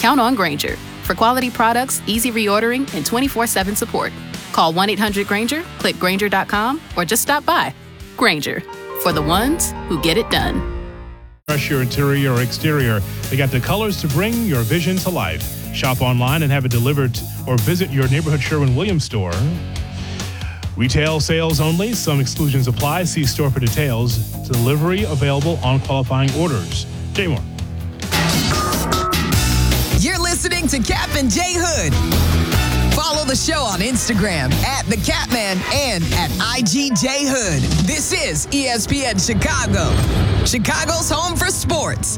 Count on Grainger for quality products, easy reordering, and 24/7 support. Call 1-800-GRAINGER, click Grainger.com, or just stop by. Grainger, for the ones who get it done. Fresh your interior or exterior. They got the colors to bring your vision to life. Shop online and have it delivered or visit your neighborhood Sherwin-Williams store. Retail sales only. Some exclusions apply. See store for details. Delivery available on qualifying orders. Jay Moore. You're listening to Cap and Jay Hood. Follow the show on Instagram @The Catman and @IGJHood. This is ESPN Chicago, Chicago's home for sports.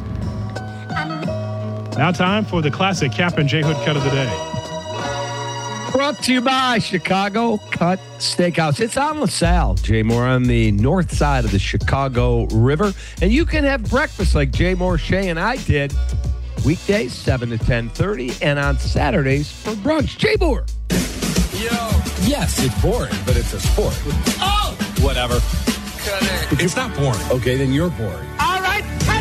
Now time for the classic Cap and Jay Hood cut of the day. Brought to you by Chicago Cut Steakhouse. It's on LaSalle, Jay Moore, on the north side of the Chicago River. And you can have breakfast like Jay Moore, Shay, and I did. Weekdays, 7 to 10:30, and on Saturdays for brunch. Jay Moore. Yo. Yes, it's boring, but it's a sport. Oh! Whatever. Cut it. It's not boring. Okay, then you're boring. All right, cut.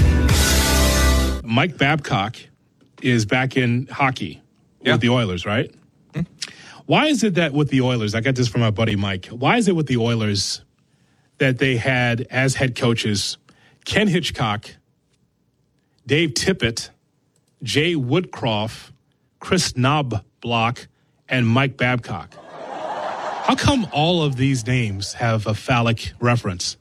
Mike Babcock is back in hockey with the Oilers, right? Why is it that with the Oilers, I got this from my buddy Mike, why is it with the Oilers that they had as head coaches Ken Hitchcock, Dave Tippett, Jay Woodcroft, Chris Knobloch, and Mike Babcock? How come all of these names have a phallic reference?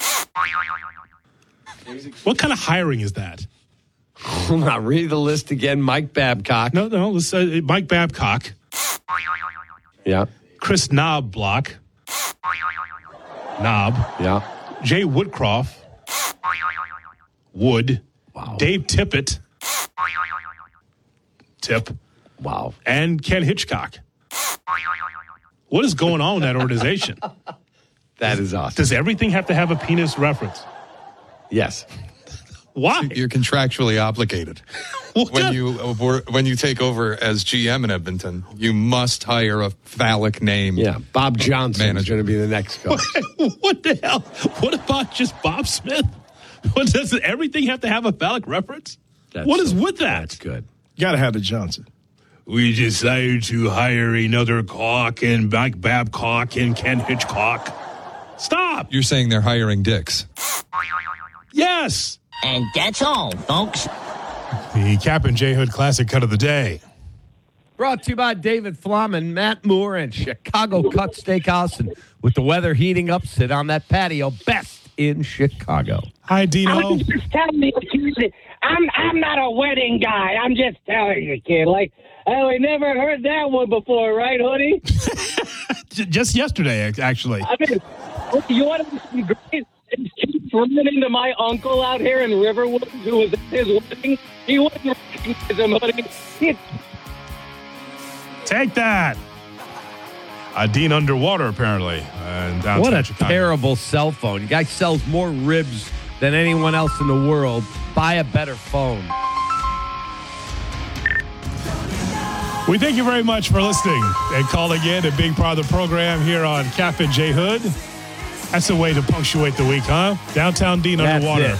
What kind of hiring is that? I'll read the list again. Mike Babcock. No, let's Mike Babcock. Yeah. Chris Knobloch. Knob. Yeah. Jay Woodcroft. Wood. Wow. Dave Tippett. Tip. Wow. And Ken Hitchcock. What is going on in that organization? That is awesome. Does everything have to have a penis reference? Yes. Why? You're contractually obligated. When you take over as GM in Edmonton, you must hire a phallic name. Yeah, Bob Johnson is going to be the next coach. What the hell? What about just Bob Smith? What, does everything have to have a phallic reference? What is with that? That's good. Got to have the Johnson. We decided to hire another cock and Mike Babcock and Ken Hitchcock. Stop! You're saying they're hiring dicks. Yes! And that's all, folks. The Cap and Jay Hood Classic Cut of the Day. Brought to you by David Flom and Matt Moore and Chicago Cut Steakhouse. And with the weather heating up, sit on that patio. Best in Chicago. Hi, Dino. I was just telling you, I'm not a wedding guy. I'm just telling you, kid. Like, we never heard that one before, right, Hoodie? Just yesterday, actually. I mean, you want to be great? Keep running into my uncle out here in Riverwood who was at his wedding. He wouldn't recognize him, Hoodie. Take that. Dean underwater, apparently. What a Chicago. Terrible cell phone. You guy sells more ribs than anyone else in the world. Buy a better phone. We thank you very much for listening and calling in, a big part of the program here on Cap and Jay Hood. That's a way to punctuate the week, huh? Downtown Dean underwater.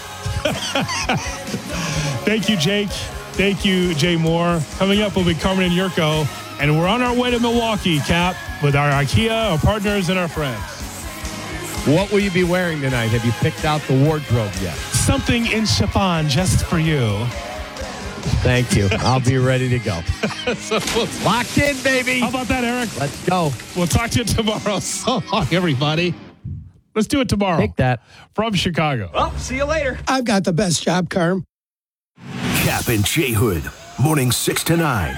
Thank you, Jake. Thank you, Jay Moore. Coming up will be Carmen and Yurko. And we're on our way to Milwaukee, Cap, with our IKEA, our partners, and our friends. What will you be wearing tonight? Have you picked out the wardrobe yet? Something in chiffon just for you. Thank you. I'll be ready to go. Locked in, baby. How about that, Eric? Let's go. We'll talk to you tomorrow. So long, everybody. Let's do it tomorrow. Take that. From Chicago. Well, see you later. I've got the best job, Carm. Cap and Jay Hood, morning 6 to 9.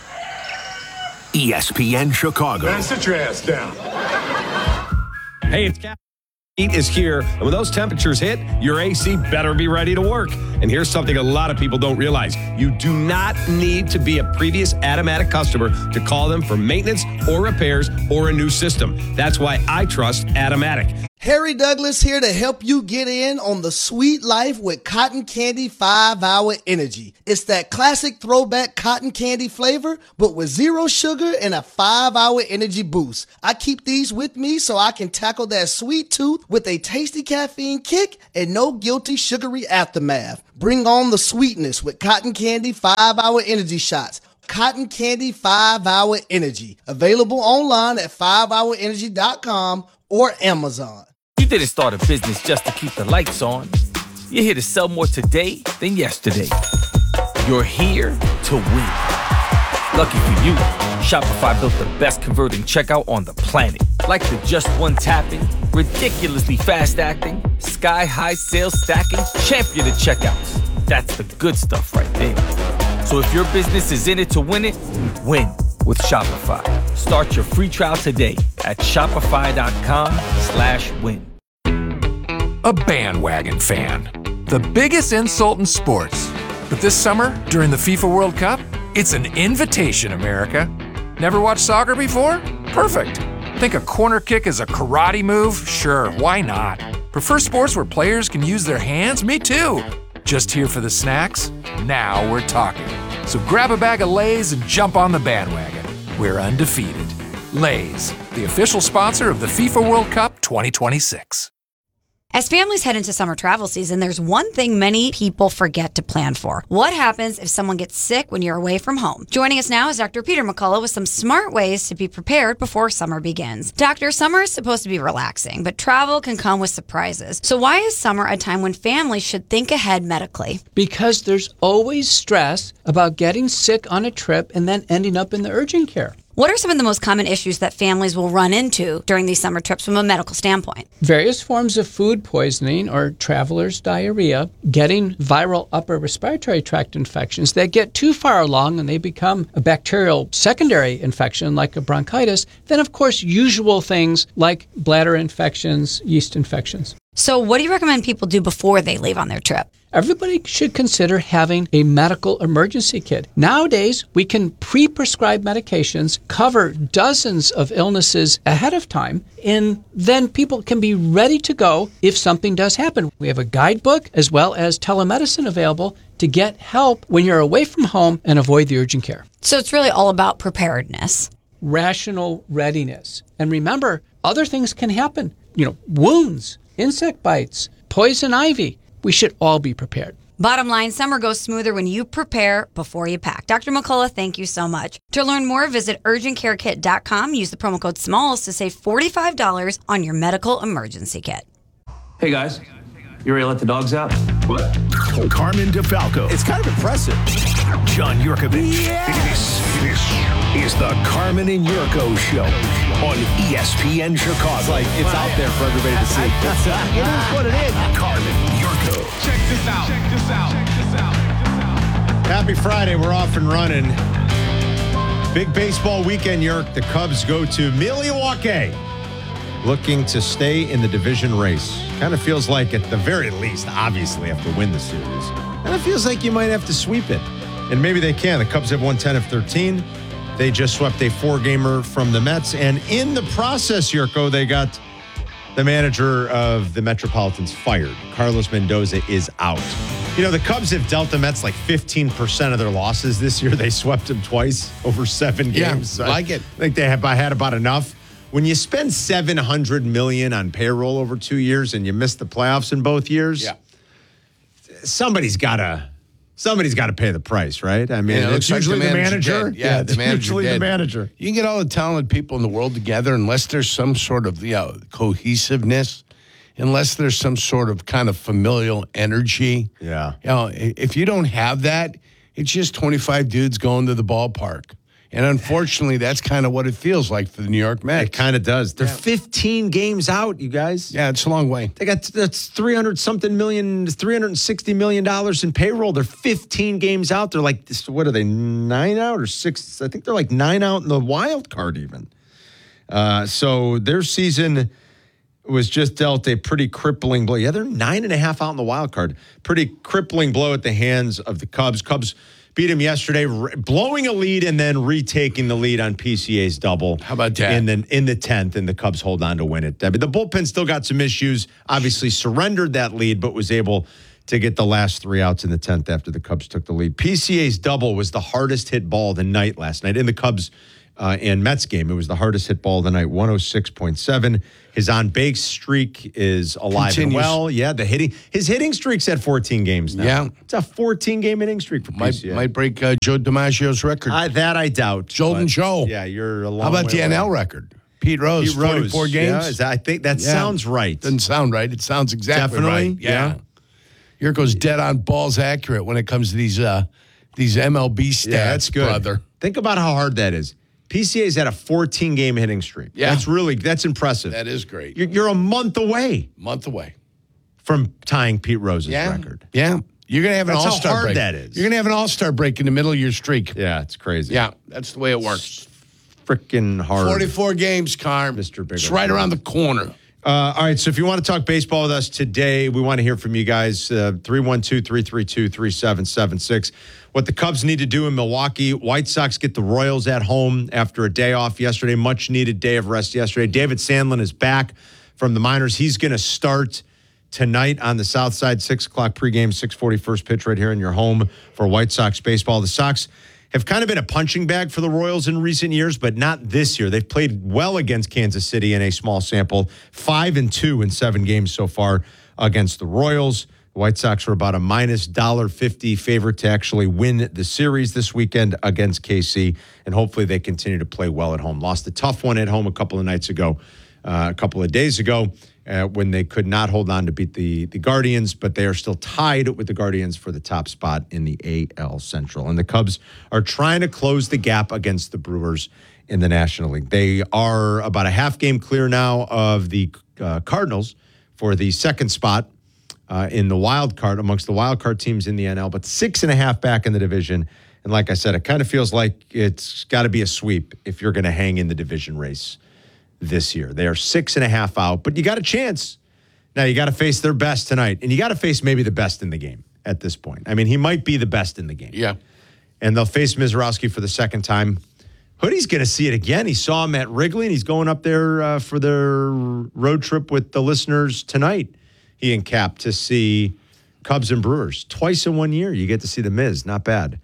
ESPN Chicago. Man, sit your ass down. Hey, it's Cap. Heat is here, and when those temperatures hit, your AC better be ready to work. And here's something a lot of people don't realize. You do not need to be a previous Automatic customer to call them for maintenance or repairs or a new system. That's why I trust Automatic. Harry Douglas here to help you get in on the sweet life with Cotton Candy 5-Hour Energy. It's that classic throwback cotton candy flavor, but with 0 sugar and a 5-hour energy boost. I keep these with me so I can tackle that sweet tooth with a tasty caffeine kick and no guilty sugary aftermath. Bring on the sweetness with Cotton Candy 5-Hour Energy Shots. Cotton Candy 5-Hour Energy. Available online at 5hourenergy.com or Amazon. You didn't start a business just to keep the lights on. You're here to sell more today than yesterday. You're here to win. Lucky for you, Shopify built the best converting checkout on the planet. Like the just one tapping, ridiculously fast acting, sky-high sales stacking, champion of checkouts. That's the good stuff right there. So if your business is in it to win it, win with Shopify. Start your free trial today at shopify.com/win. A bandwagon fan. The biggest insult in sports. But this summer, during the FIFA World Cup, it's an invitation, America. Never watched soccer before? Perfect. Think a corner kick is a karate move? Sure, why not? Prefer sports where players can use their hands? Me too. Just here for the snacks? Now we're talking. So grab a bag of Lay's and jump on the bandwagon. We're undefeated. Lay's, the official sponsor of the FIFA World Cup 2026. As families head into summer travel season, there's one thing many people forget to plan for. What happens if someone gets sick when you're away from home? Joining us now is Dr. Peter McCullough with some smart ways to be prepared before summer begins. Doctor, summer is supposed to be relaxing, but travel can come with surprises. So why is summer a time when families should think ahead medically? Because there's always stress about getting sick on a trip and then ending up in the urgent care. What are some of the most common issues that families will run into during these summer trips from a medical standpoint? Various forms of food poisoning or traveler's diarrhea, getting viral upper respiratory tract infections that get too far along and they become a bacterial secondary infection like a bronchitis. Then, of course, usual things like bladder infections, yeast infections. So what do you recommend people do before they leave on their trip? Everybody should consider having a medical emergency kit. Nowadays, we can pre-prescribe medications, cover dozens of illnesses ahead of time, and then people can be ready to go if something does happen. We have a guidebook as well as telemedicine available to get help when you're away from home and avoid the urgent care. So it's really all about preparedness. Rational readiness. And remember, other things can happen. Wounds, insect bites, poison ivy. We should all be prepared. Bottom line, summer goes smoother when you prepare before you pack. Dr. McCullough, thank you so much. To learn more, visit urgentcarekit.com. Use the promo code SMALLS to save $45 on your medical emergency kit. Hey, guys. You ready to let the dogs out? What? Carmen DeFalco. It's kind of impressive. John Yurkovich. Yeah. This is the Carmen and Yurko Show on ESPN Chicago. It's out there for everybody to see. It is what it is. Carmen Yurko. Check this out. Happy Friday. We're off and running. Big baseball weekend, Yerk. The Cubs go to Milwaukee, looking to stay in the division race. Kind of feels like, at the very least, obviously have to win the series. And it feels like you might have to sweep it. And maybe they can. The Cubs have won 10 of 13. They just swept a 4-gamer from the Mets. And in the process, Yurko, they got the manager of the Metropolitans fired. Carlos Mendoza is out. The Cubs have dealt the Mets like 15% of their losses this year. They swept them twice over 7 games. Yeah, like it. I think they had about enough. When you spend $700 million on payroll over 2 years and you miss the playoffs in both years, somebody's got to pay the price, right? I mean, it's usually the manager. Yeah, the manager. Usually the manager. You can get all the talented people in the world together, unless there's some sort of cohesiveness, unless there's some sort of kind of familial energy. Yeah. If you don't have that, it's just 25 dudes going to the ballpark. And unfortunately, that's kind of what it feels like for the New York Mets. It kind of does. They're 15 games out, you guys. Yeah, it's a long way. They got that's $360 million in payroll. They're 15 games out. They're like, what are they, 9 out or 6? I think they're like 9 out in the wild card even. So their season was just dealt a pretty crippling blow. Yeah, they're 9.5 out in the wild card. Pretty crippling blow at the hands of the Cubs. Cubs beat him yesterday, blowing a lead and then retaking the lead on PCA's double. How about that? And then in the 10th, and the Cubs hold on to win it. I mean, the bullpen still got some issues, obviously surrendered that lead, but was able to get the last 3 outs in the 10th after the Cubs took the lead. PCA's double was the hardest hit ball of the night last night. In the Cubs and Mets game, it was the hardest hit ball of the night, 106.7. His on-base streak is alive and well. Yeah, his hitting streak's at 14 games now. Yeah. It's a 14-game hitting streak for PCA. Might break Joe DiMaggio's record. That I doubt. Jolden Joe. Yeah, you're a long How about way the away. NL record? Pete Rose, 44 games. Yeah, I think that sounds right. Doesn't sound right. It sounds exactly Definitely, right. Yeah. Yurko's dead on balls accurate when it comes to these MLB stats, that's good. brother. Think about how hard that is. PCA's had a 14-game hitting streak. Yeah. That's impressive. That is great. You're a month away from tying Pete Rose's record. Yeah. You're going to have an That's how all-star hard break. that is. You're going to have an all-star break in the middle of your streak. Yeah, it's crazy. Yeah, that's the way it works. Freaking hard. 44 games, Carm. Mr. Big. It's right around the corner. All right, so if you want to talk baseball with us today, we want to hear from you guys, 312-332-3776. What the Cubs need to do in Milwaukee. White Sox get the Royals at home after a day off yesterday, much-needed day of rest yesterday. David Sandlin is back from the minors. He's going to start tonight on the South Side, 6 o'clock pregame, 6:40 first pitch right here in your home for White Sox baseball. The Sox have kind of been a punching bag for the Royals in recent years, but not this year. They've played well against Kansas City in a small sample, 5-2 in 7 games so far against the Royals. The White Sox are about a minus $1.50 favorite to actually win the series this weekend against KC, and hopefully they continue to play well at home. Lost a tough one at home a couple of days ago, when they could not hold on to beat the Guardians, but they are still tied with the Guardians for the top spot in the AL Central. And the Cubs are trying to close the gap against the Brewers in the National League. They are about a half game clear now of the Cardinals for the second spot in the wild card, amongst the wild card teams in the NL, but 6.5 back in the division. And like I said, it kind of feels like it's got to be a sweep if you're going to hang in the division race this year. They are 6.5 out, but you got a chance. Now you got to face their best tonight, and you got to face maybe the best in the game at this point. I mean, he might be the best in the game. Yeah. And they'll face Mizorowski for the second time. Hoodie's going to see it again. He saw him at Wrigley, and he's going up there for their road trip with the listeners tonight, he and Cap, to see Cubs and Brewers. Twice in 1 year, you get to see the Miz. Not bad.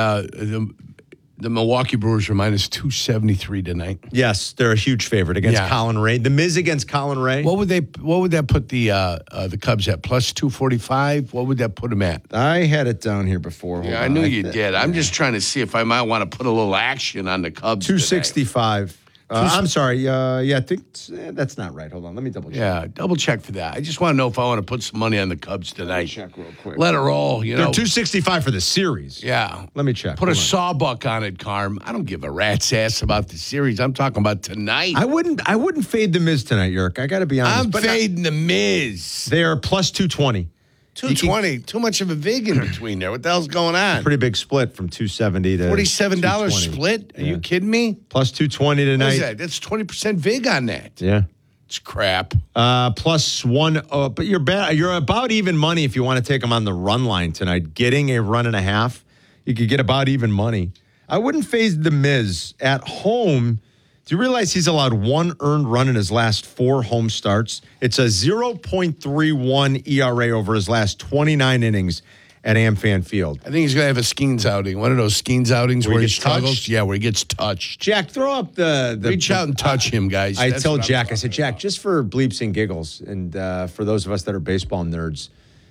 The Milwaukee Brewers are minus 273 tonight. Yes, they're a huge favorite against Colin Ray. The Miz against Colin Ray. What would that put the Cubs at? Plus 245? What would that put them at? I had it down here before. Yeah, I knew you did. I'm just trying to see if I might want to put a little action on the Cubs. 265. I'm sorry. I think that's not right. Hold on. Let me double check. Yeah, double check for that. I just want to know if I want to put some money on the Cubs tonight. Check real quick. Let it roll. They're 265 for the series. Yeah. Let me check. Put a sawbuck on it, Carm. I don't give a rat's ass about the series. I'm talking about tonight. I wouldn't fade the Miz tonight, Yerk. I got to be honest. I'm fading the Miz. They are plus 220. 220. Too much of a vig in between there. What the hell's going on? Pretty big split from 270 to $47 split? Are you kidding me? Plus 220 tonight. What is that? That's 20% vig on that. Yeah. It's crap. Plus one. But you're about even money if you want to take them on the run line tonight. Getting a run and a half, you could get about even money. I wouldn't fade the Miz at home. Do you realize he's allowed 1 earned run in his last 4 home starts? It's a 0.31 ERA over his last 29 innings at AmFan Field. I think he's going to have a Skeens outing. One of those Skeens outings where he struggles. Touched? Yeah, where he gets touched. Jack, throw up the reach out and touch him, guys. I tell Jack, I said, Jack, just for bleeps and giggles, and for those of us that are baseball nerds,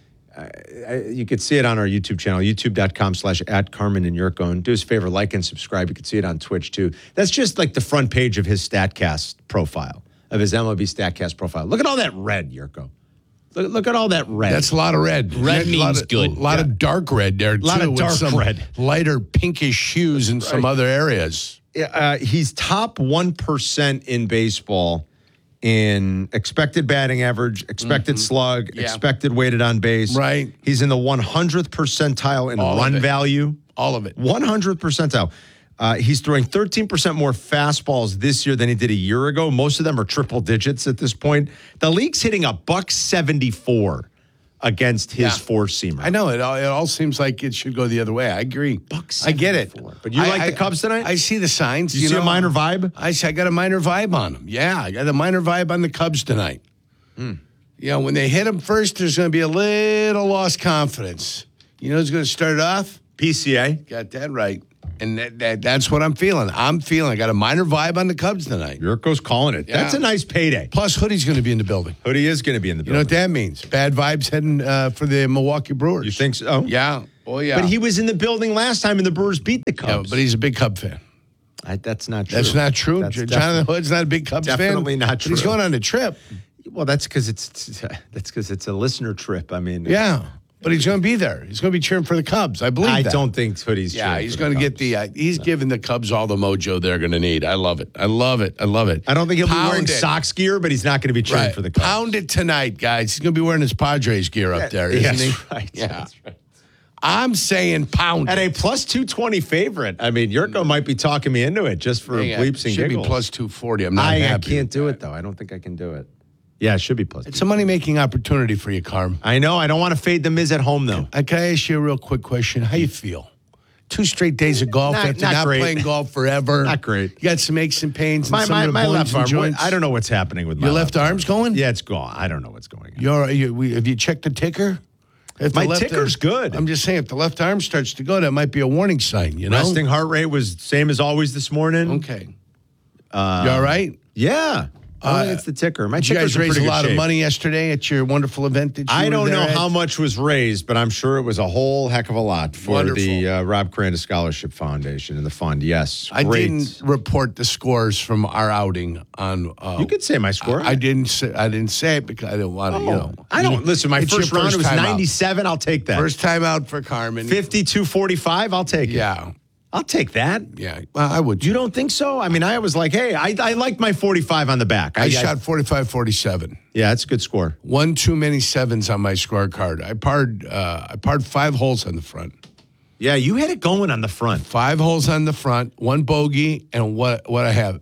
you could see it on our YouTube channel, youtube.com/@Carmen and Yurko. And do us a favor, like and subscribe. You can see it on Twitch, too. That's just like the front page of his StatCast profile, of his MLB StatCast profile. Look at all that red, Yurko. Look at all that red. That's a lot of red. Red means good. A lot of dark red there, too. A lot of dark with some red. lighter pinkish hues in some other areas. He's top 1% in baseball in expected batting average, expected slug, expected weighted on base. Right. He's in the 100th percentile in run value. All of it. 100th percentile. He's throwing 13% more fastballs this year than he did a year ago. Most of them are triple digits at this point. The league's hitting $174 against his four-seamer. I know. It all seems like it should go the other way. I agree. I get it. But you like the Cubs tonight? I see the signs. You see a minor vibe? I got a minor vibe on them. Yeah, I got a minor vibe on the Cubs tonight. You know, when they hit them first, there's going to be a little lost confidence. You know who's going to start it off? PCA. Got that right. And that's what I'm feeling. I got a minor vibe on the Cubs tonight. Yurko's calling it. Yeah. That's a nice payday. Plus, Hoodie's going to be in the building. Hoodie is going to be in the building. You know what that means? Bad vibes heading for the Milwaukee Brewers. You think so? Yeah. Oh, yeah. But he was in the building last time and the Brewers beat the Cubs. Yeah, but he's a big Cub fan. That's not true. That's not true. Jonathan Hood's not a big Cubs fan. Definitely not true. But he's going on a trip. Well, that's because it's a listener trip. I mean, yeah. But he's going to be there. He's going to be cheering for the Cubs. I believe that. I don't think Hoodie's cheering. Yeah, he's going to get the. He's giving the Cubs all the mojo they're going to need. I love it. I love it. I love it. I don't think he'll be wearing Sox gear, but he's not going to be cheering for the Cubs. Pound it tonight, guys. He's going to be wearing his Padres gear up there, isn't he? Right. Yeah. That's right. I'm saying pound at it. a plus 220 favorite. I mean, Yurko might be talking me into it just for bleeps and should giggles. Be plus 240. I'm not happy. I can't do it though. I don't think I can do it. Yeah, it should be plus. It's a money-making opportunity for you, Carm. I know. I don't want to fade the Miz at home, though. Can I ask you a real quick question? How you feel? 2 straight days of golf after not playing golf forever. Not great. You got some aches and pains and some of the my bones left and arm. joints. I don't know what's happening with my left arm's going? Yeah, it's gone. I don't know what's going on. Have you checked the ticker? My ticker's good. I'm just saying, if the left arm starts to go, that might be a warning sign, you know? Resting heart rate was same as always this morning. Okay. You all right? Yeah. I think it's the ticker. Did you guys raise a lot of money yesterday at your wonderful event that you I don't were there know at? how much was raised, but I'm sure it was a whole heck of a lot for the Rob Crandall Scholarship Foundation and the fund. Yes, I didn't report the scores from our outing on. You could say my score. I didn't say it because I didn't want to. You know, I don't listen. My first round was 97. I'll take that. First time out for Carmen. 52-45. I'll take it. Yeah. I'll take that. Yeah, well, I would. You don't think so? I mean, I was like, hey, I liked my 45 on the back. I shot 45-47. Yeah, that's a good score. One too many sevens on my scorecard. I parred 5 holes on the front. Yeah, you had it going on the front. 5 holes on the front, 1 bogey, and what I have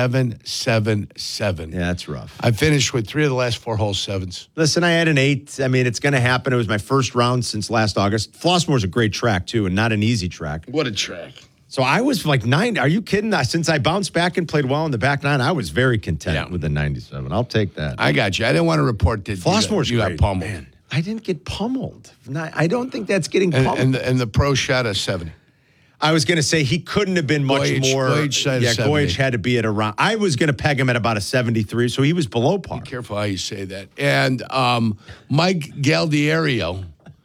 7-7-7. Yeah, that's rough. I finished with 3 of the last 4 holes 7s. Listen, I had an 8. I mean, it's going to happen. It was my first round since last August. Flossmoor's a great track too, and not an easy track. What a track! So I was like 9. Are you kidding? Since I bounced back and played well in the back 9, I was very content with the 97. I'll take that. I got you. I didn't want to report that Flossmoor's you got pummeled. Man, I didn't get pummeled. I don't think that's getting pummeled. And the pro shot a 70. I was going to say he couldn't have been much more. Goyich had to be at around. I was going to peg him at about a 73, so he was below par. Be careful how you say that. And Mikey Galdiero,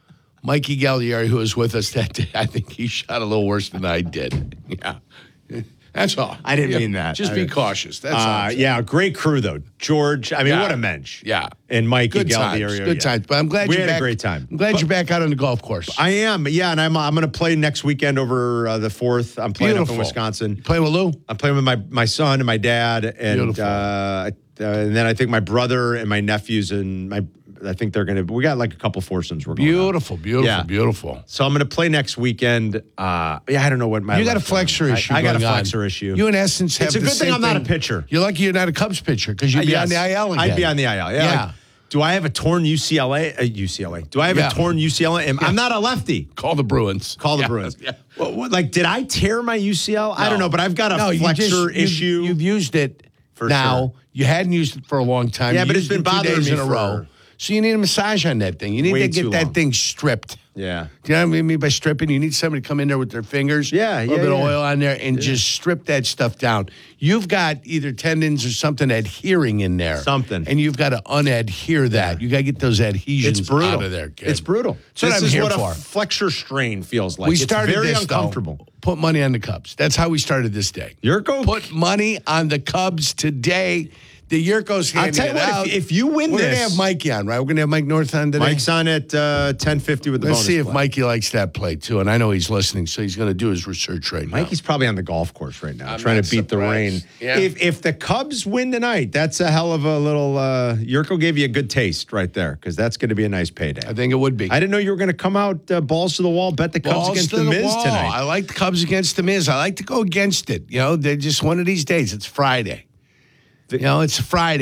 who was with us that day, I think he shot a little worse than I did. Yeah. That's all. I didn't mean that. Just be cautious. That's all. Yeah, great crew, though. George, I mean, what a mensch. Yeah. And Mikey Good times. Galdiero. Good times. But I'm glad we you're had back. a great time. I'm glad you're back out on the golf course. I am. Yeah, and I'm going to play next weekend over the 4th. I'm playing up in Wisconsin. You playing with Lou? I'm playing with my son and my dad. And then I think my brother and my nephews and I think they're going to. We got like a couple foursomes. We're going beautiful. So I'm going to play next weekend. I don't know what my. You got a flexor issue. I got a going flexor on. issue. You in essence have. It's a good thing I'm not a pitcher. You're lucky you're not a Cubs pitcher because you'd be on the IL again. I'd be on the IL. Yeah. Do I have a torn UCLA? Do I have a torn UCLA? I'm not a lefty. Call the Bruins. Bruins. Yeah. Well, did I tear my UCL? No. I don't know, but I've got a flexor issue. You've used it for now. Sure. You hadn't used it for a long time. Yeah, but it's been bothering me in a row. So you need a massage on that thing. You need to get that thing stripped. Yeah. Do you know what I mean by stripping? You need somebody to come in there with their fingers. Yeah, a little bit of oil on there and just strip that stuff down. You've got either tendons or something adhering in there. And you've got to unadhere that. You got to get those adhesions out of there, kid. It's brutal. So this is what for. a flexor strain feels like. We started it's very this, uncomfortable. Though, put money on the Cubs. That's how we started this day. Yurko? Put money on the Cubs today. The Yurko's handing I'll tell you what, if you win we're this. We're going to have Mikey on, right? We're going to have Mike North on today. Mike's on at 10:50 with the Let's bonus see if play. Mikey likes that play, too. And I know he's listening, so he's going to do his research right now. Mikey's probably on the golf course right now, trying to beat the rain. Yeah. If the Cubs win tonight, that's a hell of a little. Yurko gave you a good taste right there, because that's going to be a nice payday. I think it would be. I didn't know you were going to come out balls to the wall, bet the Cubs against the Miz tonight. I like the Cubs against the Miz. I like to go against it. You know, they're just one of these days. It's Friday. You know, it's Friday.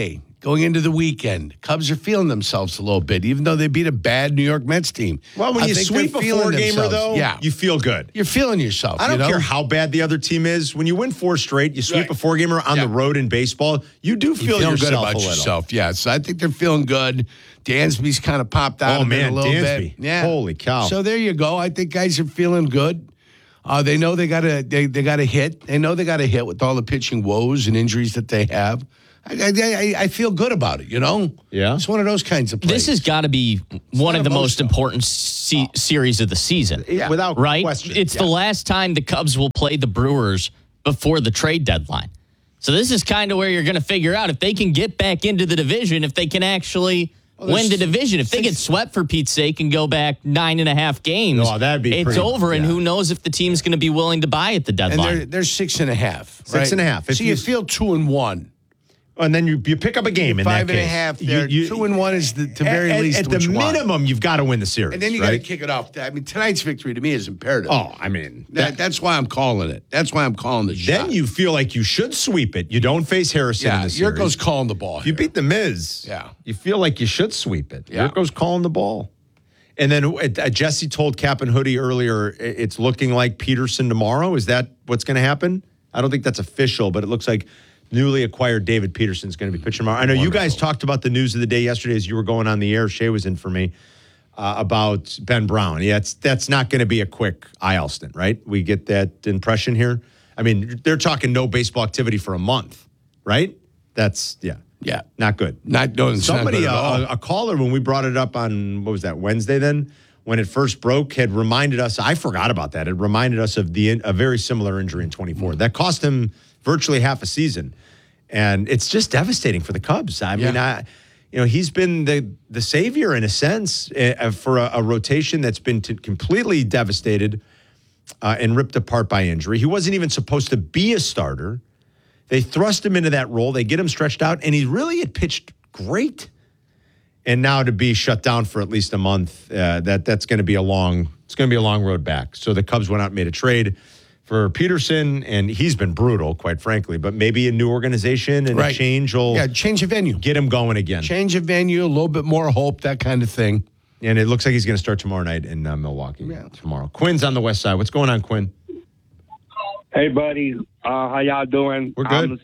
going into the weekend. Cubs are feeling themselves a little bit, even though they beat a bad New York Mets team. Well, when I you think sweep they're a feeling four-gamer, themselves. though, you feel good. You're feeling yourself. I don't you know? care how bad the other team is. When you win 4 straight, you sweep a four-gamer on the road in baseball, you do feel good yourself about a little. yourself. Yes, I think they're feeling good. Dansby's kind of popped out Oh, a bit man, a little Dansby. bit. Yeah. Holy cow. So there you go. I think guys are feeling good. They know they got to hit. They know they got to hit with all the pitching woes and injuries that they have. I feel good about it, you know? Yeah. It's one of those kinds of plays. This has got to be one of the most important series of the season. Yeah, without question. It's the last time the Cubs will play the Brewers before the trade deadline. So this is kind of where you're going to figure out if they can get back into the division, if they can actually win the division. If they get swept, for Pete's sake, and go back 9.5 games, that'd be it's over, and who knows if the team's going to be willing to buy at the deadline. And they're 6.5. Right? 6.5. So you feel 2-1. And then you pick up a game in that case. 5.5 there. 2-1 is the very least. At the minimum, you've got to win the series. And then you got to kick it off. I mean, tonight's victory to me is imperative. Oh, I mean. That's why I'm calling it. That's why I'm calling the shot. Then you feel like you should sweep it. You don't face Harrison in the series. Yurko's calling the ball. You beat the Miz. You feel like you should sweep it. Yurko's calling the ball. And then Jesse told Cap and Hoodie earlier, it's looking like Peterson tomorrow. Is that what's going to happen? I don't think that's official, but it looks like newly acquired David Peterson is going to be pitching tomorrow. I know you guys talked about the news of the day yesterday as you were going on the air. Shay was in for me about Ben Brown. Yeah, that's not going to be a quick IL stint, right? We get that impression here. I mean, they're talking no baseball activity for a month, right? That's not good. Not doing somebody. Not a caller when we brought it up on what was that Wednesday then? When it first broke, had reminded us. I forgot about that. It reminded us of a very similar injury in 24 that cost him virtually half a season. And it's just devastating for the Cubs. I mean, he's been the savior in a sense for a rotation that's been completely devastated and ripped apart by injury. He wasn't even supposed to be a starter. They thrust him into that role. They get him stretched out, and he really had pitched great. And now to be shut down for at least a month, that's going to be a long road back. So the Cubs went out and made a trade for Peterson, and he's been brutal, quite frankly. But maybe a new organization and a change will change of venue, get him going again. Change of venue, a little bit more hope, that kind of thing. And it looks like he's going to start tomorrow night in Milwaukee. Tomorrow, Quinn's on the west side. What's going on, Quinn? Hey, buddy. How y'all doing? We're good. I'm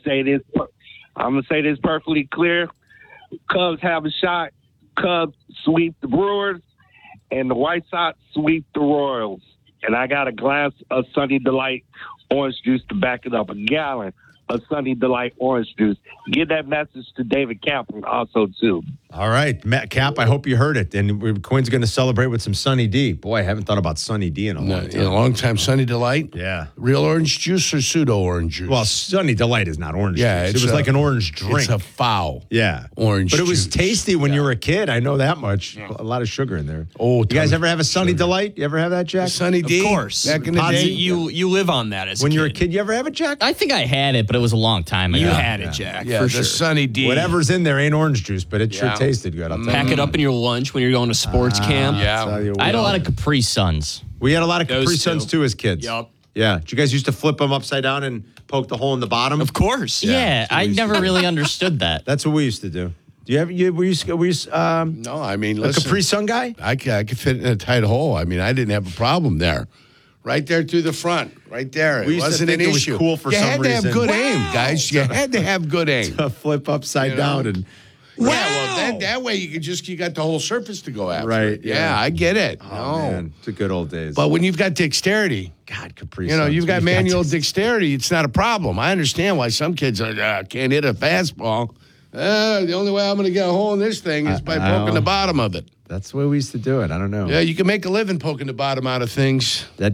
gonna say this perfectly clear. Cubs have a shot. Cubs sweep the Brewers, and the White Sox sweep the Royals. And I got a glass of Sunny Delight orange juice to back it up. A gallon of Sunny Delight orange juice. Give that message to David Kaplan also, too. All right, Matt Cap, I hope you heard it. And Quinn's going to celebrate with some Sunny D. Boy, I haven't thought about Sunny D in a long time. In a long time, Sunny Delight? Yeah. Real orange juice or pseudo orange juice? Well, Sunny Delight is not orange juice. It was like an orange drink. It's a foul. Yeah. Orange But it was juice. tasty when you were a kid. I know that much. Yeah. A lot of sugar in there. Oh, you guys ever have a Sunny Delight? You ever have that, Jack? Sunny D? Of course. Back in the Potsy, day? You live on that as when a you were kid. a kid, you ever have it, Jack? I think I had it, but it was a long time ago. You had it, Jack, Yeah, for the sure. Sunny D. Whatever's in there ain't orange juice, but it sure tasted good. I'll tell you. Pack it up in your lunch when you're going to sports camp. Yeah. I had a lot of Capri Suns. We had a lot of Capri Those Suns two. too as kids. Yup. Yeah. Did you guys used to flip them upside down and poke the hole in the bottom? Of course. Yeah, I never really understood that. That's what we used to do. Do you have were you No, I mean, a listen. Capri Sun guy? I could fit in a tight hole. I mean, I didn't have a problem there. Right there through the front. Right there. We It used to wasn't think an it was issue. cool for you some had to reason. have good Wow. aim, guys. You had to have good aim. To flip upside down and Yeah, well, that way you got the whole surface to go after. Right, Yeah, I get it. Oh, man. It's the good old days. But when you've got dexterity, God, Capri you know, Suns, you've got when manual dexterity, it's not a problem. I understand why some kids can't hit a fastball. The only way I'm going to get a hole in this thing is by poking the bottom of it. That's the way we used to do it. I don't know. Yeah, you can make a living poking the bottom out of things. That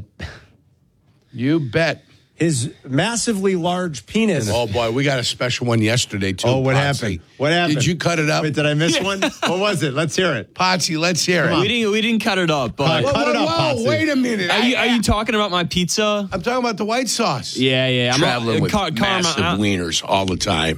You bet. His massively large penis. Oh, boy, we got a special one yesterday, too. Oh, what Potsy. happened? What happened? Did you cut it up? Wait, did I miss one? What was it? Let's hear it. Potsy, let's hear it. We didn't cut it up, but Cut it up, Whoa, Potsy. wait a minute. are you talking about my pizza? I'm talking about the white sauce. Yeah. I'm Traveling with Karma, massive wieners all the time.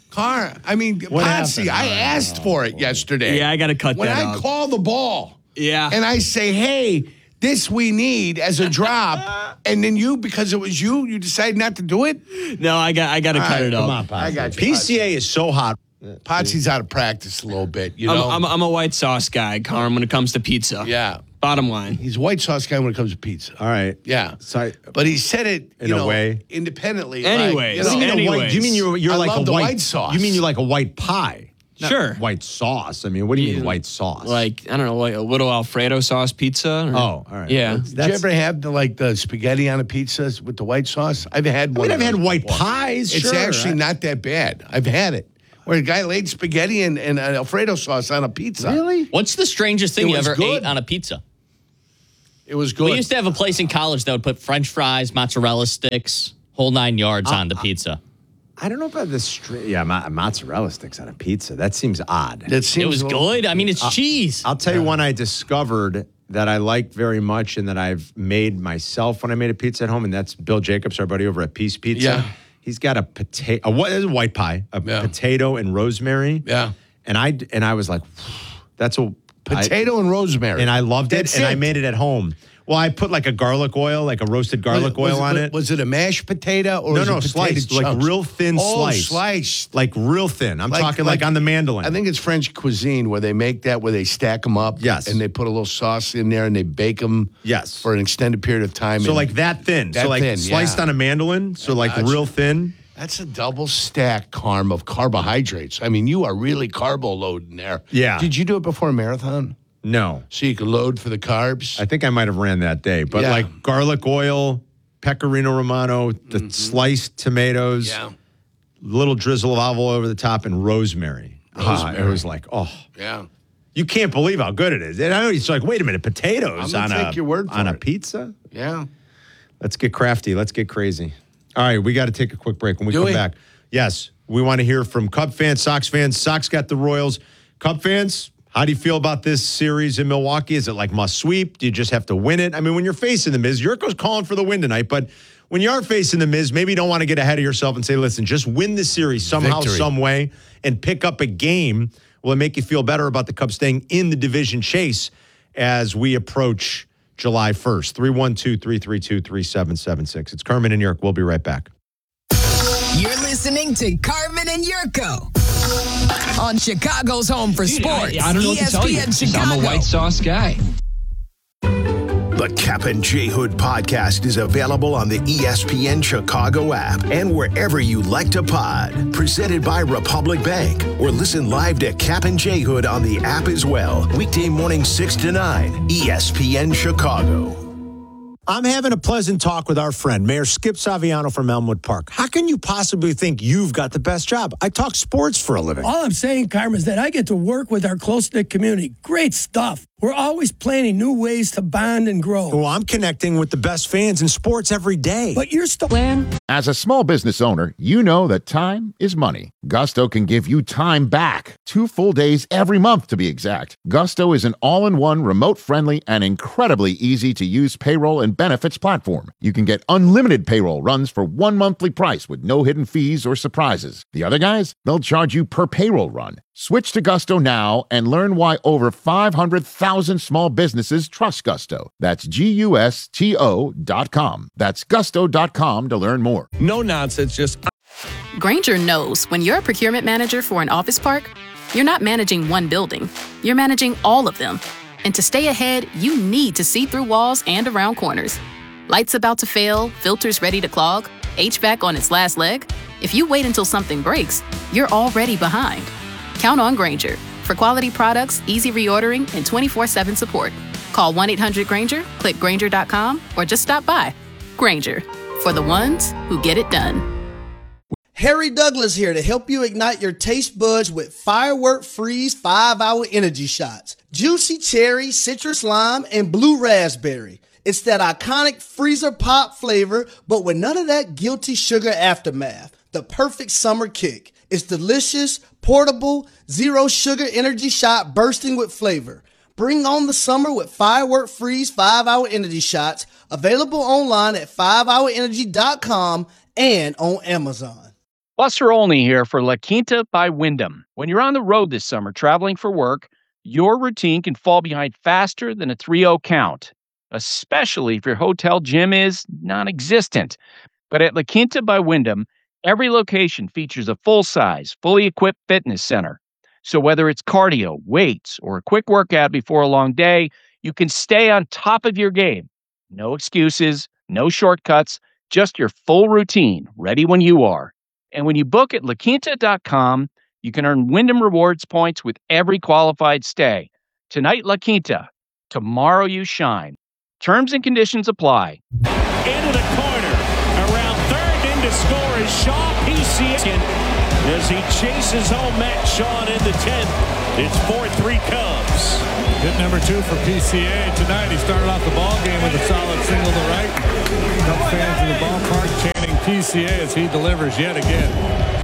What Potsy, happened? I asked for it yesterday. Yeah, I got to cut When that I up. call the ball Yeah. and I say, hey, this we need as a drop, and then you, because it was you decide not to do it? No, I got to cut it up. Come on, Potsy. I got you, PCA is so hot. Potsy's out of practice a little bit. You know, I'm a white sauce guy, Carm, when it comes to pizza. Yeah. Bottom line. He's a white sauce guy when it comes to pizza. All right. Yeah. So but he said it in a way independently. Anyways, like, do you mean you're I like love a the white, white sauce? You mean you're like a white pie? Not Sure. White sauce. I mean, what do you mean white sauce? Like, I don't know, like a little Alfredo sauce pizza? Or, all right. Yeah. Did you ever have the spaghetti on a pizza with the white sauce? I've had one. I've had white before. pies. It's sure. actually not that bad. I've had it. Where a guy laid spaghetti and Alfredo sauce on a pizza. Really? What's the strangest thing It you was ever good. ate on a pizza? It was good. We used to have a place in college that would put French fries, mozzarella sticks, whole 9 yards on the pizza. I don't know about this. Mozzarella sticks on a pizza. That seems odd. It was good. I mean, it's cheese. I'll tell you one I discovered that I liked very much and that I've made myself when I made a pizza at home, and that's Bill Jacobs, our buddy over at Peace Pizza. Yeah. He's got a potato, a white pie, potato and rosemary. Yeah. And I was like, that's a Potato and rosemary. And I loved That's it, and I it. made it at home. Well, I put like a garlic oil, like a roasted garlic oil on it. Was it a mashed potato or No, was it potato sliced, like chunks? real thin slice. Sliced. Like real thin. I'm talking like on the mandolin. I think it's French cuisine where they make that, where they stack them up. Yes. And they put a little sauce in there and they bake them. Yes. For an extended period of time. So and like that thin. That so like thin, sliced yeah. on a mandolin. So like real thin. That's a double stack, Carm, of carbohydrates. I mean, you are really carbo loading there. Yeah. Did you do it before a marathon? No. So you could load for the carbs? I think I might have ran that day. But Yeah. like garlic oil, pecorino romano, the sliced tomatoes, Yeah. little drizzle of olive oil over the top, and rosemary. It was like, Yeah. you can't believe how good it is. And I know it's like, wait a minute, I'm potatoes gonna take your word for on a it. pizza? Yeah. Let's get crafty. Let's get crazy. All right, we got to take a quick break. When we Do come we? back, yes, we want to hear from Cub fans, Sox fans. Sox got the Royals. Cub fans, how do you feel about this series in Milwaukee? Is it like must sweep? Do you just have to win it? I mean, when you're facing the Miz, Yurko's calling for the win tonight, but when you are facing the Miz, maybe you don't want to get ahead of yourself and say, listen, just win the series somehow, Victory. some way, and pick up a game. Will it make you feel better about the Cubs staying in the division chase as we approach July 1st? 312-332-3776. It's Carmen and Yerk. We'll be right back. You're listening to Carmen and Yurko on Chicago's Home for Sports. I don't know what to tell you. ESPN Chicago. I'm a white sauce guy. The Cap and J Hood podcast is available on the ESPN Chicago app and wherever you like to pod. Presented by Republic Bank. Or listen live to Cap and J Hood on the app as well. Weekday morning 6 to 9, ESPN Chicago. I'm having a pleasant talk with our friend, Mayor Skip Saviano from Elmwood Park. How can you possibly think you've got the best job? I talk sports for a living. All I'm saying, Carmen, is that I get to work with our close-knit community. Great stuff. We're always planning new ways to bond and grow. Well, I'm connecting with the best fans in sports every day. But you're still... As a small business owner, you know that time is money. Gusto can give you time back. 2 full days every month, to be exact. Gusto is an all-in-one, remote-friendly, and incredibly easy-to-use payroll and benefits platform. You can get unlimited payroll runs for 1 monthly price with no hidden fees or surprises. The other guys, they'll charge you per payroll run. Switch to Gusto now and learn why over 500,000 small businesses trust Gusto. That's GUSTO.com. That's gusto.com to learn more. No nonsense, just... Grainger knows when you're a procurement manager for an office park, you're not managing one building, you're managing all of them. And to stay ahead, you need to see through walls and around corners. Lights about to fail, filters ready to clog, HVAC on its last leg. If you wait until something breaks, you're already behind. Count on Grainger for quality products, easy reordering, and 24/7 support. Call 1-800-GRAINGER, click Grainger.com, or just stop by. Grainger, for the ones who get it done. Harry Douglas here to help you ignite your taste buds with Firework Freeze 5-Hour Energy Shots. Juicy cherry, citrus lime, and blue raspberry. It's that iconic freezer pop flavor, but with none of that guilty sugar aftermath. The perfect summer kick. It's delicious, portable, zero sugar energy shot bursting with flavor. Bring on the summer with Firework Freeze 5-Hour Energy Shots, available online at 5hourenergy.com and on Amazon. Buster Olney here for La Quinta by Wyndham. When you're on the road this summer traveling for work, your routine can fall behind faster than a 3-0 count, especially if your hotel gym is non-existent. But at La Quinta by Wyndham, Every location features a full-size, fully equipped fitness center. So whether it's cardio, weights, or a quick workout before a long day, you can stay on top of your game. No excuses, no shortcuts, just your full routine, ready when you are. And when you book at LaQuinta.com, you can earn Wyndham Rewards points with every qualified stay. Tonight, La Quinta. Tomorrow, you shine. Terms and conditions apply. Into the corner. Around third in to score is Shaw PCA. As he chases home Matt Shaw into 10th. It's 4-3 Cubs. Hit number 2 for PCA tonight. He started off the ball game with a solid single to right. Cubs fans in the ballpark chanting PCA as he delivers yet again.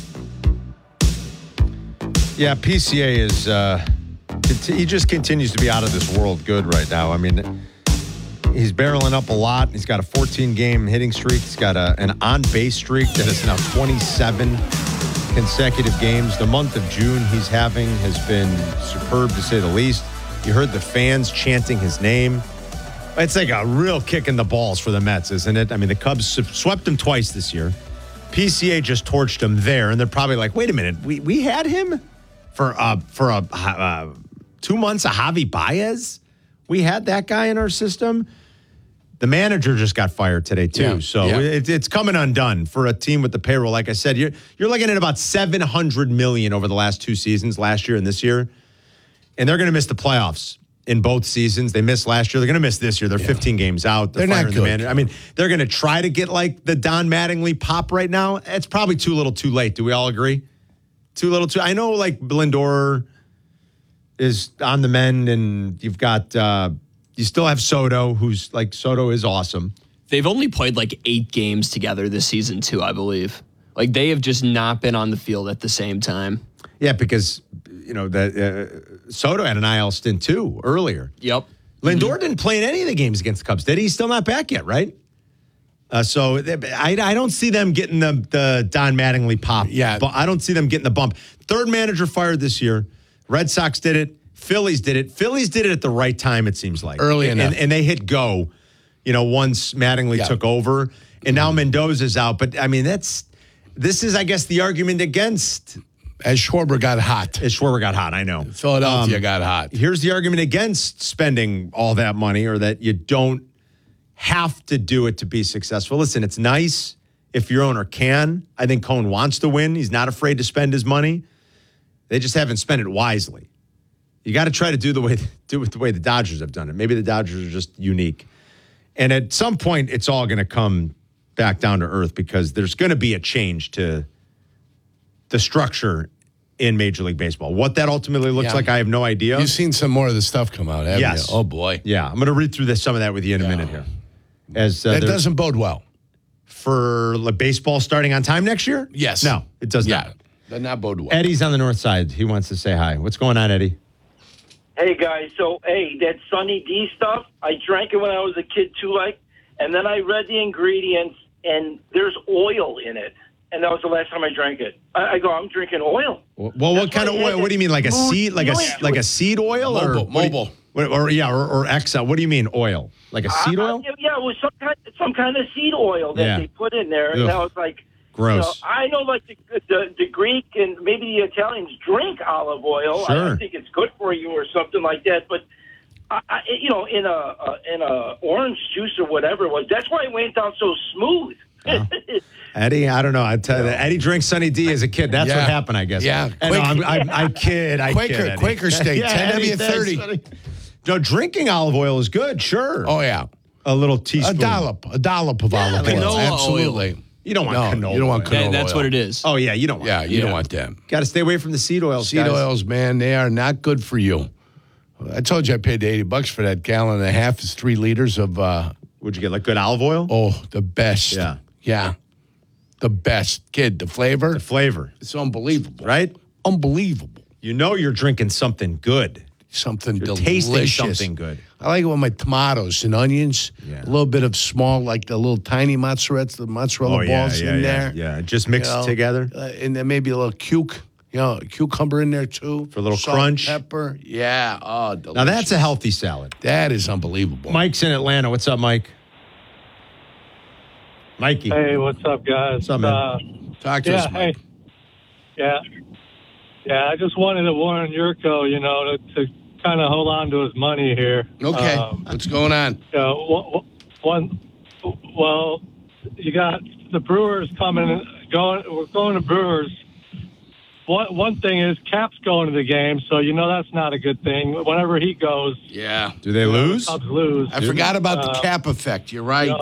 Yeah, PCA is, he just continues to be out of this world good right now. I mean, he's barreling up a lot. He's got a 14-game hitting streak. He's got an on-base streak that is now 27 consecutive games. The month of June he's having has been superb, to say the least. You heard the fans chanting his name. It's like a real kick in the balls for the Mets, isn't it? I mean, the Cubs swept him twice this year. PCA just torched him there, and they're probably like, wait a minute, we had him for 2 months of Javi Baez? We had that guy in our system? The manager just got fired today, too. It's coming undone for a team with the payroll. Like I said, you're looking at about $700 million over the last 2 seasons, last year and this year. And they're going to miss the playoffs in both seasons. They missed last year. They're going to miss this year. They're 15 games out. They're not good. I mean, they're going to try to get like the Don Mattingly pop right now. It's probably too little too late. Do we all agree? Too little too. I know like Lindor is on the mend, and you've got you still have Soto, who's like Soto is awesome. They've only played like 8 games together this season too, I believe. Like they have just not been on the field at the same time. Yeah, because you know that Soto had an IL stint too earlier. Yep. Lindor didn't play in any of the games against the Cubs, did he? He's still not back yet, right? So I don't see them getting the Don Mattingly pop. Yeah. But I don't see them getting the bump. Third manager fired this year. Red Sox did it. Phillies did it. Phillies did it at the right time, it seems like. Early enough. And they hit go, once Mattingly took over. And now Mendoza's out. But, I mean, this is, I guess, the argument against. As Schwarber got hot. I know. Philadelphia got hot. Here's the argument against spending all that money, or that you don't have to do it to be successful. Listen, it's nice if your owner can. I think Cohen wants to win. He's not afraid to spend his money. They just haven't spent it wisely. You got to try to do it the way the Dodgers have done it. Maybe the Dodgers are just unique. And at some point, it's all going to come back down to earth, because there's going to be a change to the structure in Major League Baseball. What that ultimately looks like, I have no idea. You've seen some more of the stuff come out, haven't you? Oh, boy. Yeah, I'm going to read through some of that with you in a minute here. As that doesn't bode well. For baseball starting on time next year? Yes. No, it does not. Does not bode well. Eddie's on the north side. He wants to say hi. What's going on, Eddie? Hey, guys. So, that Sunny D stuff, I drank it when I was a kid, too, and then I read the ingredients, and there's oil in it. And that was the last time I drank it. I go, I'm drinking oil. Well, what kind of oil? What do you mean, like a seed, like a seed oil, mobile, or Excel? What do you mean, oil? Like a seed oil? Yeah, it was some kind of seed oil that they put in there, and I was like, gross. I know, like the Greek and maybe the Italians drink olive oil. Sure. I think it's good for you or something like that, but. In a orange juice or whatever it was. That's why it went down so smooth. Oh. Eddie, I don't know. I tell you that Eddie drank Sunny D as a kid. That's what happened, I guess. Yeah. I kid. Quaker State, 10W30. No, drinking olive oil is good. Sure. Oh yeah, a little teaspoon, a dollop of olive oil. Absolutely. You don't want canola. You don't want canola oil. That's what it is. Oh yeah, you don't want. Yeah, you don't want them. Got to stay away from the seed oils. Seed oils, man, they are not good for you. I told you I paid $80 for that gallon and a half. Is 3 liters of. What'd you get? Like good olive oil? Oh, the best. Yeah. The best. Kid, the flavor. It's unbelievable. Right? Unbelievable. You know you're drinking something good. Something you're delicious. Tasting something good. I like it with my tomatoes and onions. Yeah. A little bit of small, like the little tiny mozzarella balls in there. Yeah, just mix it together. And then maybe a little cucumber in there too. For a little salt, crunch. Pepper. Yeah. Oh, delicious. Now that's a healthy salad. That is unbelievable. Mike's in Atlanta. What's up, Mike? Mikey. Hey, what's up, guys? What's up, man? Talk to us, Mike. Hey. Yeah, I just wanted to warn Yurko, to kind of hold on to his money here. Okay, what's going on? Well, you got the Brewers coming. We're going to Brewers. One thing is Cap's going to the game, so that's not a good thing. Whenever he goes, yeah. Do they lose? The Cubs lose. I forgot about the Cap effect. You're right.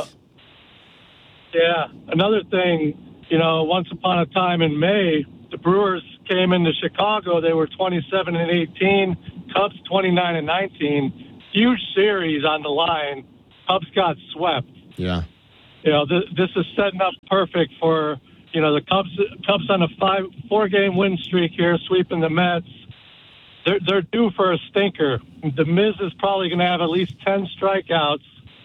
Yeah. Another thing, once upon a time in May, the Brewers came into Chicago. They were 27-18. Cubs 29-19. Huge series on the line. Cubs got swept. Yeah. This is setting up perfect for. The Cubs on a 4-game win streak here, sweeping the Mets. They're due for a stinker. The Miz is probably going to have at least 10 strikeouts.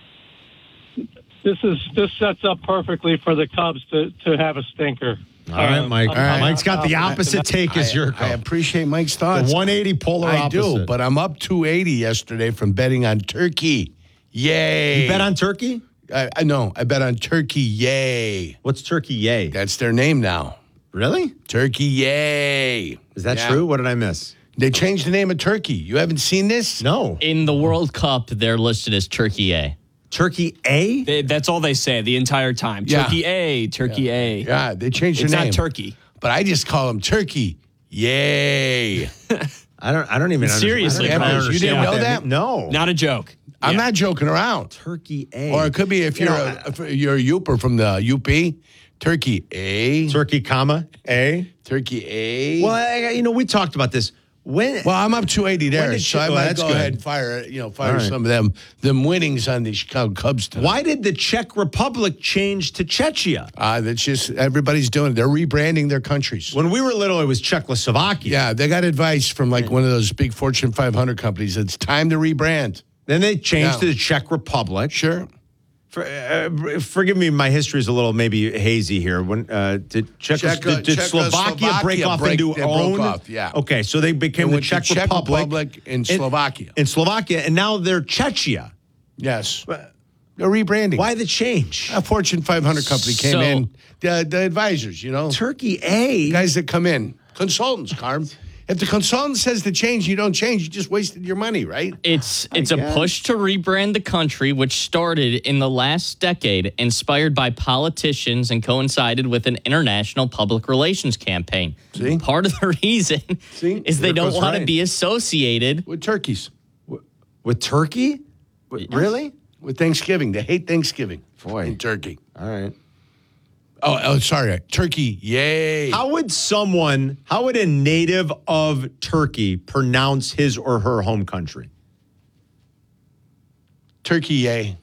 This sets up perfectly for the Cubs to have a stinker. All right, Mike. Mike's got the opposite take as Yurko. I appreciate Mike's thoughts. The 180 polar opposite. I do, but I'm up 280 yesterday from betting on Turkey. Yay. You bet on Turkey? I know. I bet on Turkey Yay. What's Turkey Yay? That's their name now. Really? Turkey Yay. Is that true? What did I miss? They changed the name of Turkey. You haven't seen this? No. In the World Cup, they're listed as Turkey A. Turkey A? That's all they say the entire time. Yeah. Turkey A, Turkey A. Yeah, they changed their name. It's not Turkey. But I just call them Turkey Yay. I don't even Seriously, understand. You didn't know that? No. Not a joke. I'm not joking around. Turkey A. Or it could be if you're a Youper from the UP, Turkey A. Turkey, comma, A. Turkey A. Well, we talked about this. Well, I'm up 280 there, so I might go ahead and fire some of them winnings on the Chicago Cubs tonight. Why did the Czech Republic change to Czechia? That's just everybody's doing it. They're rebranding their countries. When we were little, it was Czechoslovakia. Yeah, they got advice from one of those big Fortune 500 companies. It's time to rebrand. Then they changed to the Czech Republic. Sure. Forgive me, my history is a little maybe hazy here. When did Slovakia break off into own? Yeah. Okay, so they became the Czech Republic in Slovakia. In Slovakia, and now they're Czechia. Yes. They're rebranding. Why the change? A Fortune 500 company came in. The advisors, Turkey A. Guys that come in. Consultants, Carm. If the consultant says to change, you don't change. You just wasted your money, right? It's a push to rebrand the country, which started in the last decade, inspired by politicians and coincided with an international public relations campaign. See? Part of the reason is they don't want to be associated with turkeys. With Turkey? Really? With Thanksgiving. They hate Thanksgiving. Boy. In Turkey. All right. Oh, sorry. Turkey, yay. How would a native of Turkey pronounce his or her home country? Turkey, yay.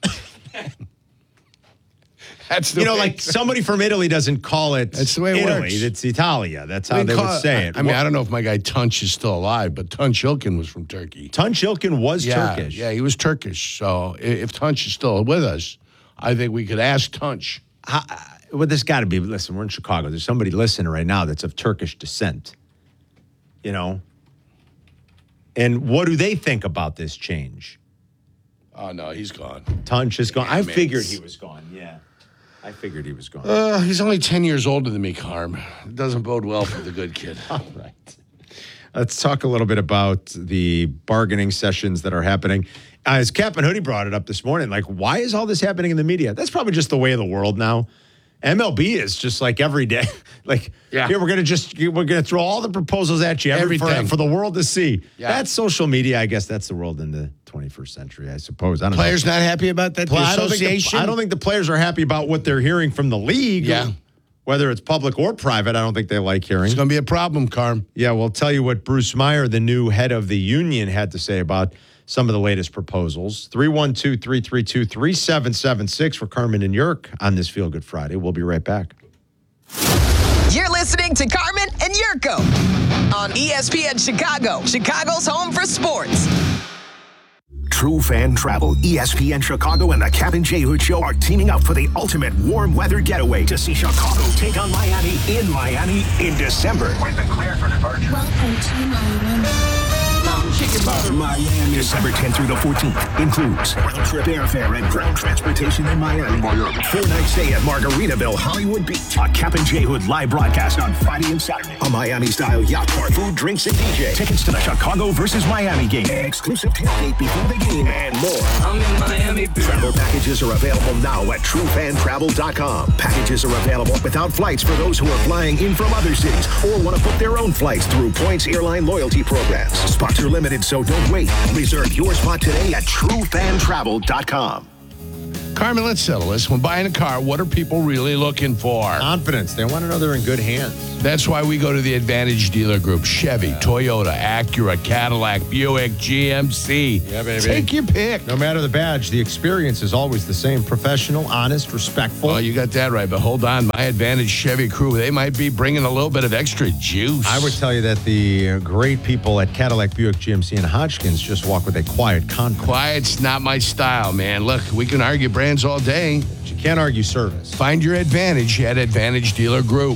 That's the way like somebody from Italy doesn't call it That's the way it Italy. works. It's Italia. That's how they would say it. I mean, I don't know if my guy Tunch is still alive, but Tunch Ilkin was from Turkey. Tunch Ilkin was Turkish. Yeah, he was Turkish. So if Tunch is still with us, I think we could ask Tunch. Well, there's got to be. Listen, we're in Chicago. There's somebody listening right now that's of Turkish descent. And what do they think about this change? Oh, no, he's gone. Tunch is gone. I figured he was gone, yeah. I figured he was gone. He's only 10 years older than me, Carm. It doesn't bode well for the good kid. All right. Let's talk a little bit about the bargaining sessions that are happening. As Captain Hoodie brought it up this morning, why is all this happening in the media? That's probably just the way of the world now. MLB is just like every day. Here we're gonna throw all the proposals at you for the world to see. Yeah. That's social media. I guess that's the world in the 21st century, I suppose. I don't know. Players not happy about that? The association? I don't think the players are happy about what they're hearing from the league. Yeah. Whether it's public or private, I don't think they like hearing. It's going to be a problem, Carm. Yeah, we'll tell you what Bruce Meyer, the new head of the union, had to say about some of the latest proposals. 312-332-3776 for Carmen and Yurk on this Feel Good Friday. We'll be right back. You're listening to Carmen and Yurko on ESPN Chicago, Chicago's home for sports. True Fan Travel, ESPN Chicago, and the Captain J. Hood Show are teaming up for the ultimate warm weather getaway to see Chicago take on Miami in December. We've been cleared for departure. Welcome to Miami. Miami. December 10th through the 14th includes round-trip airfare and ground transportation in Miami. 4-night stay at Margaritaville, Hollywood Beach. A Cap and J Hood live broadcast on Friday and Saturday. A Miami-style yacht park, food, drinks, and DJ. Tickets to the Chicago versus Miami game. Exclusive tailgate before the game and more. I'm in Miami. Travel packages are available now at TrueFanTravel.com. Packages are available without flights for those who are flying in from other cities or want to book their own flights through Points Airline loyalty programs. Spots are limited, so don't wait. Reserve your spot today at TrueFanTravel.com. Carmen, let's settle this. When buying a car, what are people really looking for? Confidence. They want to know they're in good hands. That's why we go to the Advantage Dealer Group. Chevy, Toyota, Acura, Cadillac, Buick, GMC. Yeah, baby. Take your pick. No matter the badge, the experience is always the same. Professional, honest, respectful. Well, you got that right. But hold on. My Advantage Chevy crew, they might be bringing a little bit of extra juice. I would tell you that the great people at Cadillac, Buick, GMC, and Hodgkins just walk with a quiet confidence. Quiet's not my style, man. Look, we can argue brands all day. But you can't argue service. Find your advantage at Advantage Dealer Group.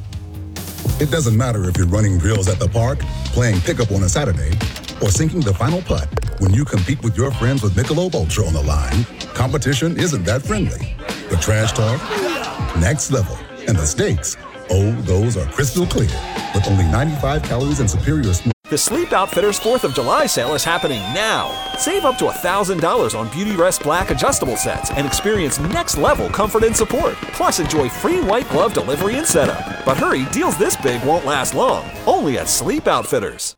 It doesn't matter if you're running drills at the park, playing pickup on a Saturday, or sinking the final putt. When you compete with your friends with Michelob Ultra on the line, competition isn't that friendly. The trash talk, next level, and the stakes, oh, those are crystal clear. With only 95 calories and superior smooth. The Sleep Outfitters 4th of July sale is happening now. Save up to $1,000 on Beautyrest Black adjustable sets and experience next-level comfort and support. Plus, enjoy free white glove delivery and setup. But hurry, deals this big won't last long. Only at Sleep Outfitters.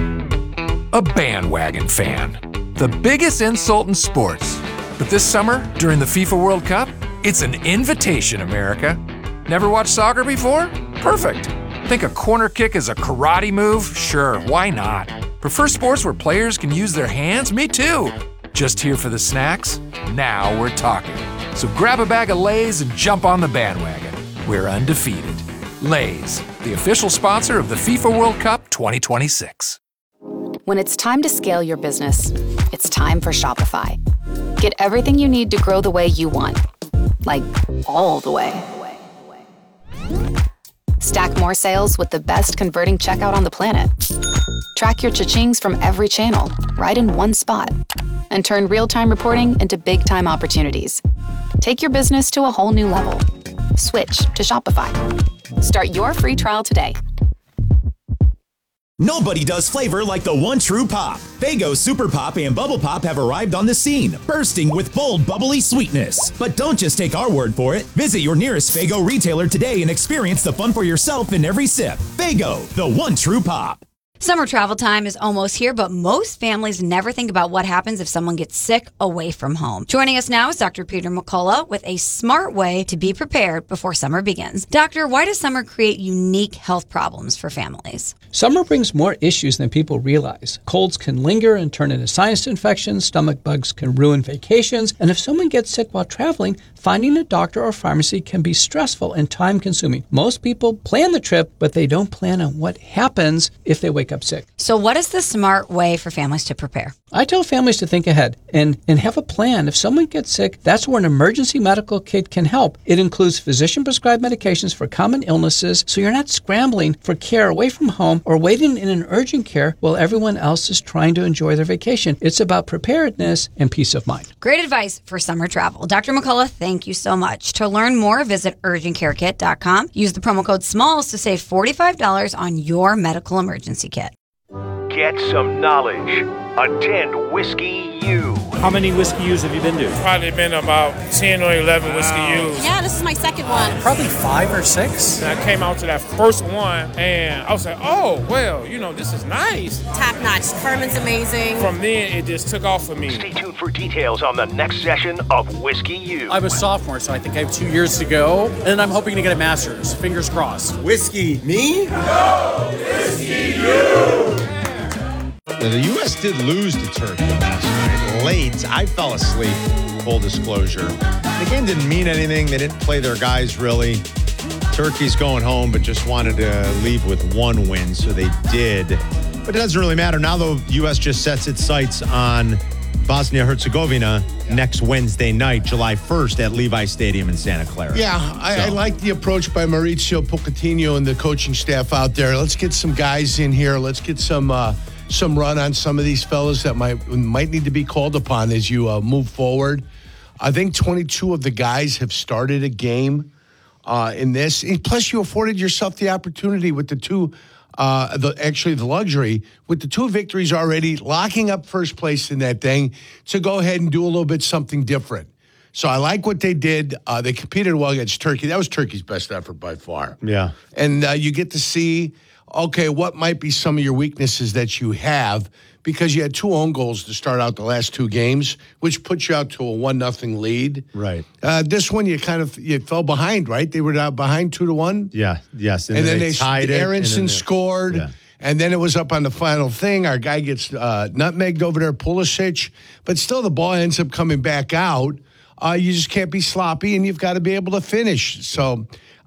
A bandwagon fan. The biggest insult in sports. But this summer, during the FIFA World Cup, it's an invitation, America. Never watched soccer before? Perfect. Think a corner kick is a karate move? Sure, why not? Prefer sports where players can use their hands? Me too. Just here for the snacks? Now we're talking. So grab a bag of Lay's and jump on the bandwagon. We're undefeated. Lay's, the official sponsor of the FIFA World Cup 2026. When it's time to scale your business, it's time for Shopify. Get everything you need to grow the way you want. Like, all the way. Stack more sales with the best converting checkout on the planet. Track your cha-chings from every channel, right in one spot. And turn real-time reporting into big-time opportunities. Take your business to a whole new level. Switch to Shopify. Start your free trial today. Nobody does flavor like the one true pop. Faygo Super Pop and Bubble Pop have arrived on the scene, bursting with bold, bubbly sweetness. But don't just take our word for it. Visit your nearest Faygo retailer today and experience the fun for yourself in every sip. Faygo, the one true pop. Summer travel time is almost here, but most families never think about what happens if someone gets sick away from home. Joining us now is Dr. Peter McCullough with a smart way to be prepared before summer begins. Doctor, why does summer create unique health problems for families? Summer brings more issues than people realize. Colds can linger and turn into sinus infections, stomach bugs can ruin vacations, and if someone gets sick while traveling, finding a doctor or pharmacy can be stressful and time-consuming. Most people plan the trip, but they don't plan on what happens if they wake up sick. So what is the smart way for families to prepare? I tell families to think ahead and have a plan. If someone gets sick, that's where an emergency medical kit can help. It includes physician-prescribed medications for common illnesses, so you're not scrambling for care away from home or waiting in an urgent care while everyone else is trying to enjoy their vacation. It's about preparedness and peace of mind. Great advice for summer travel. Dr. McCullough, thank you so much. To learn more, visit urgentcarekit.com. Use the promo code SMALLS to save $45 on your medical emergency kit. Get some knowledge. Attend Whiskey U. How many Whiskey U's have you been to? Probably been about 10 or 11 Whiskey U's. Yeah, this is my second one. Probably 5 or 6. And I came out to that first one, and I was like, oh, well, this is nice. Top notch. Carmen's amazing. From then, it just took off for me. Stay tuned for details on the next session of Whiskey U. I'm a sophomore, so I think I have 2 years to go, and I'm hoping to get a master's. Fingers crossed. Whiskey me? No! Whiskey U! The U.S. did lose to Turkey last night. Late. I fell asleep, full disclosure. The game didn't mean anything. They didn't play their guys, really. Turkey's going home, but just wanted to leave with one win, so they did. But it doesn't really matter. Now the U.S. just sets its sights on Bosnia-Herzegovina next Wednesday night, July 1st at Levi Stadium in Santa Clara. Yeah, I like the approach by Mauricio Pochettino and the coaching staff out there. Let's get some guys in here. Let's get some some run on some of these fellas that might need to be called upon as you move forward. I think 22 of the guys have started a game in this. And plus, you afforded yourself the opportunity with the two, the luxury, with the 2 victories already, locking up first place in that thing, to go ahead and do a little bit something different. So I like what they did. They competed well against Turkey. That was Turkey's best effort by far. Yeah. And you get to see, okay, what might be some of your weaknesses that you have, because you had 2 own goals to start out the last 2 games, which put you out to a 1-0 lead. Right. This one, you fell behind, right? They were down behind 2-1. Yeah. Yes. And then they tied it. Aronson scored. Yeah. And then it was up on the final thing. Our guy gets nutmegged over there, Pulisic. But still, the ball ends up coming back out. You just can't be sloppy, and you've got to be able to finish. So